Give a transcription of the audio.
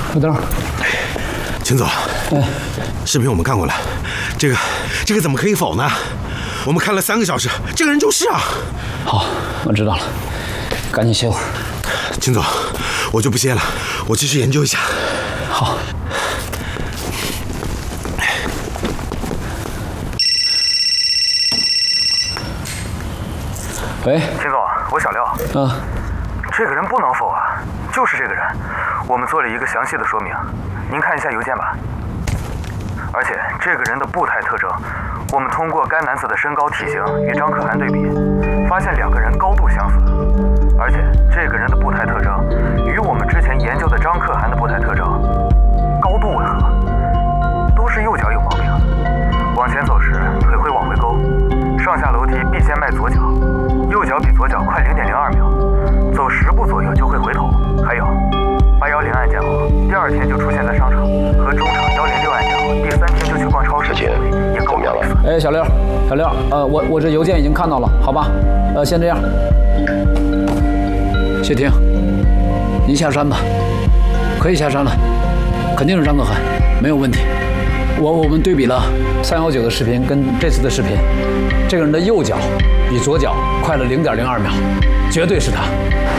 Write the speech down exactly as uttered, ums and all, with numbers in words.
小灯， 秦总，哎，视频我们看过了，这个这个怎么可以否呢？我们看了三个小时，这个人就是啊。 好，我知道了，赶紧歇会儿。 秦总，我就不歇了，我继续研究一下。 好。喂， 秦总，我小廖。 嗯。 这个人不能否啊，就是这个人。我们做了一个详细的说明，您看一下邮件吧。而且这个人的步态特征，我们通过该男子的身高、体型与张可汗对比，发现两个人高度相似。而且这个人的步态特征与我们之前研究的张可汗的步态特征高度吻合，都是右脚有毛病。往前走时腿会往回勾，上下楼梯必先迈左脚，右脚比左脚快零点零二秒，走十步左右就会回头。还有八一零案件后，第二天就出现在商场，和中场一零六案件后，第三天就去逛超市，也高度类似。 哎，小廖，小廖，呃，我我这邮件已经看到了，好吧？呃，先这样。谢霆，您下山吧，可以下山了，肯定是张可汗，没有问题。我我们对比了三幺九的视频跟这次的视频，这个人的右脚比左脚快了零点零二秒，绝对是他。